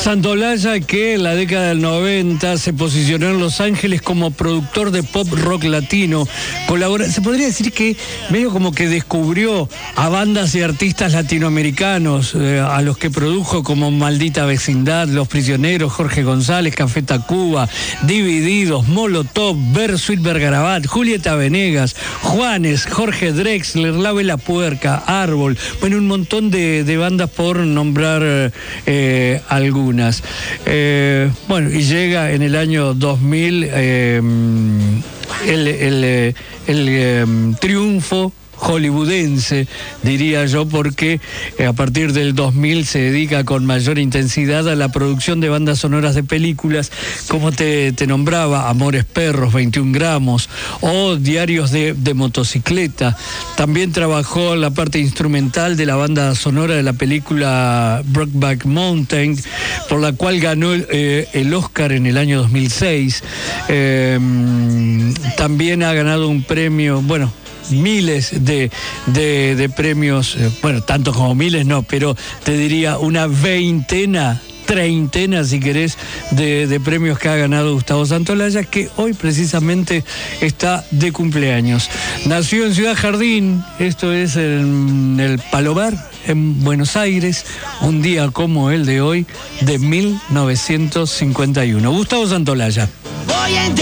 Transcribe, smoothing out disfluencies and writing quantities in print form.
Santolaya, que en la década del 90 se posicionó en Los Ángeles como productor de pop rock latino. Se podría decir que medio como que descubrió a bandas y artistas latinoamericanos, a los que produjo, como Maldita Vecindad, Los Prisioneros, Jorge González, Café Tacuba, Divididos, Molotov, Bersuit Vergarabat, Julieta Venegas, Juanes, Jorge Drexler, La Vela Puerca, Árbol, bueno, un montón de bandas por nombrar algunas. Bueno, y llega en el año 2000 el triunfo hollywoodense, diría yo, porque a partir del 2000 se dedica con mayor intensidad a la producción de bandas sonoras de películas, como te nombraba, Amores Perros, 21 gramos, o Diarios de motocicleta. También trabajó la parte instrumental de la banda sonora de la película Brokeback Mountain, por la cual ganó el Oscar en el año 2006. También ha ganado un premio, bueno, miles de premios, bueno, tantos como miles no, pero te diría una treintena, si querés, de premios que ha ganado Gustavo Santolaya, que hoy precisamente está de cumpleaños. Nació en Ciudad Jardín, esto es en el Palomar, en Buenos Aires, un día como el de hoy, de 1951. Gustavo Santolaya.